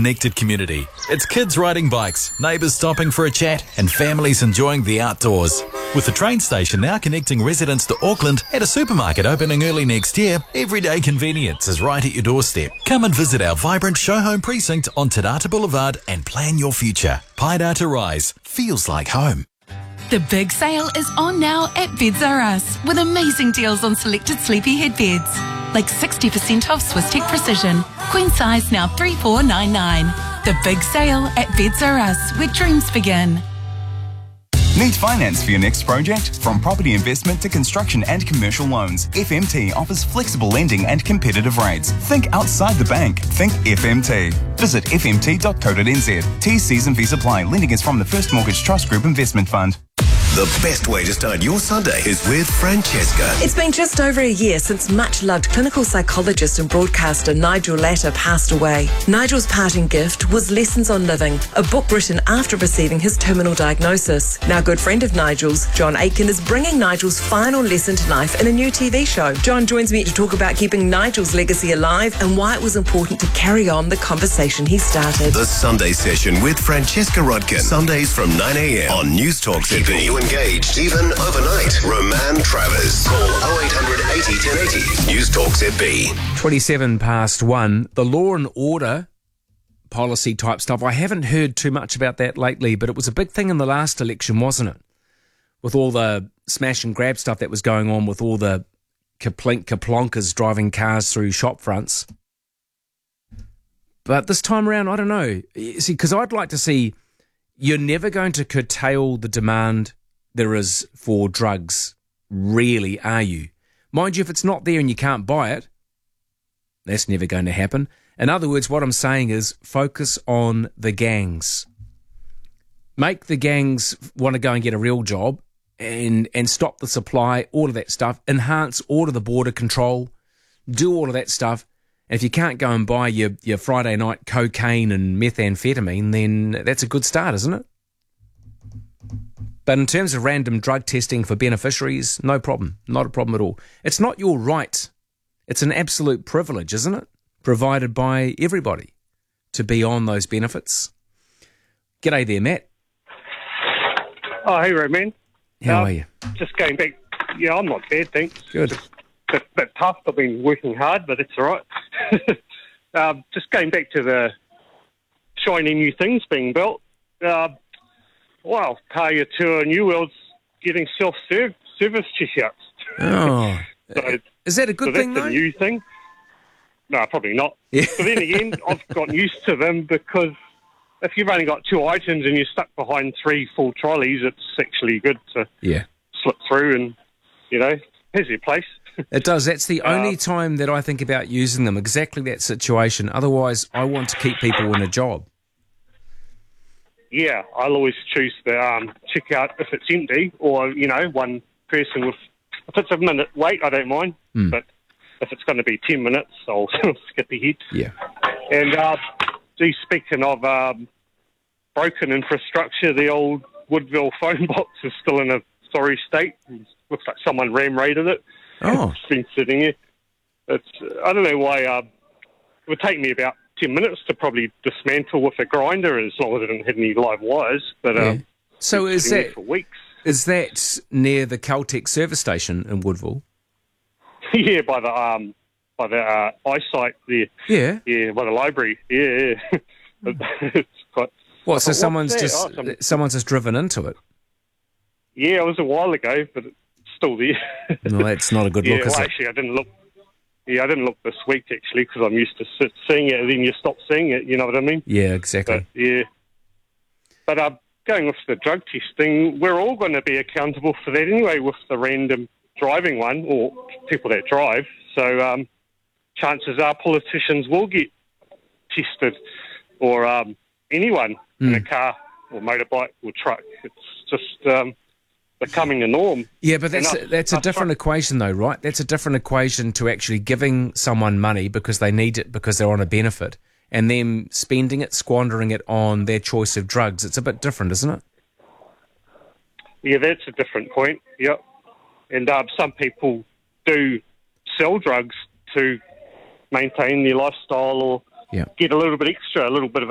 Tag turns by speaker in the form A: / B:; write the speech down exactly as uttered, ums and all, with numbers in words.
A: connected community. It's kids riding bikes, neighbours stopping for a chat, and families enjoying the outdoors. With the train station now connecting residents to Auckland and a supermarket opening early next year, everyday convenience is right at your doorstep. Come and visit our vibrant show home precinct on Te Rata Boulevard and plan your future. Paidata Rise feels like home.
B: The big sale is on now at Beds R Us with amazing deals on selected sleepy head beds. Like sixty percent off Swiss Tech Precision. Queen size now three four nine nine. The big sale at Beds R Us, where dreams begin.
C: Need finance for your next project? From property investment to construction and commercial loans, F M T offers flexible lending and competitive rates. Think outside the bank. Think F M T. Visit f m t dot co dot n z. T Cs and fees apply. Lending is from the First Mortgage Trust Group Investment Fund.
D: The best way to start your Sunday is with Francesca.
E: It's been just over a year since much-loved clinical psychologist and broadcaster Nigel Latta passed away. Nigel's parting gift was Lessons on Living, a book written after receiving his terminal diagnosis. Now, a good friend of Nigel's, John Aitken, is bringing Nigel's final lesson to life in a new T V show. John joins me to talk about keeping Nigel's legacy alive and why it was important to carry on the conversation he started.
D: The Sunday Session with Francesca Rudkin. Sundays from nine a.m. on News Talk Z B. Engaged, even overnight. Roman Travers. Call oh eight hundred eighty ten eighty. News Talk Z B.
F: twenty-seven past one. The law and order policy type stuff, I haven't heard too much about that lately, but it was a big thing in the last election, wasn't it? With all the smash and grab stuff that was going on, with all the kaplink kaplonkers driving cars through shop fronts. But this time around, I don't know. See, because I'd like to see, you're never going to curtail the demand there is for drugs, really, are you? Mind you, if it's not there and you can't buy it, that's never going to happen. In other words, what I'm saying is focus on the gangs. Make the gangs want to go and get a real job and, and stop the supply, all of that stuff. Enhance all of the border control. Do all of that stuff. And if you can't go and buy your, your Friday night cocaine and methamphetamine, then that's a good start, isn't it? But in terms of random drug testing for beneficiaries, no problem. Not a problem at all. It's not your right. It's an absolute privilege, isn't it? Provided by everybody to be on those benefits. G'day there, Matt.
G: Oh, hey, Roman.
F: How
G: um,
F: are you?
G: Just going back. Yeah, I'm not bad, thanks.
F: Good.
G: Just a bit, bit tough. I've been working hard, but it's all right. um, just going back to the shiny new things being built. Uh, Wow, Kaya Tour New World's getting self-service checkouts.
F: Oh,
G: so,
F: is that a good
G: so
F: thing,
G: that's
F: though?
G: a new thing. No, probably not.
F: Yeah.
G: But then again, I've gotten used to them because if you've only got two items and you're stuck behind three full trolleys, it's actually good to
F: yeah.
G: slip through and, you know, here's your place.
F: It does. That's the only
G: Uh,
F: time that I think about using them, exactly that situation. Otherwise, I want to keep people in a job.
G: Yeah, I'll always choose the um, checkout if it's empty or, you know, one person with... If it's a minute wait, I don't mind.
F: Mm.
G: But if it's going to be ten minutes, I'll skip ahead.
F: Yeah.
G: And uh, gee, speaking of um, broken infrastructure, the old Woodville phone box is still in a sorry state. It looks like someone ram raided it.
F: Oh.
G: It's been sitting here. It's, I don't know why... Uh, it would take me about ten minutes to probably dismantle with a grinder, as long as it didn't have any live wires. But
F: Yeah.
G: um,
F: So
G: it's
F: is
G: been there
F: that
G: for weeks.
F: is that near the Caltex service station in Woodville?
G: Yeah, by the um, by the uh, eyesight there.
F: Yeah.
G: Yeah, by the library. Yeah, yeah. It's quite.
F: What? So
G: What's
F: someone's
G: that?
F: just
G: Oh, some-
F: someone's just driven into it.
G: Yeah, it was a while ago, but it's still there.
F: No, that's not a good
G: yeah,
F: look, is
G: well,
F: it?
G: actually, I didn't look. Yeah, I didn't look this week actually because I'm used to sit, seeing it, and then you stop seeing it. You know what I mean?
F: Yeah, exactly.
G: But yeah. But uh, going with the drug testing, we're all going to be accountable for that anyway with the random driving one, or people that drive. So um, chances are politicians will get tested, or um, anyone mm. in a car or motorbike or truck. It's just um, becoming a norm.
F: Yeah, but that's a, that's a different equation though, right? That's a different equation to actually giving someone money because they need it because they're on a benefit, and them spending it, squandering it on their choice of drugs. It's a bit different, isn't it?
G: Yeah, that's a different point, yep. And uh, some people do sell drugs to maintain their lifestyle or
F: yeah.
G: get a little bit extra, a little bit of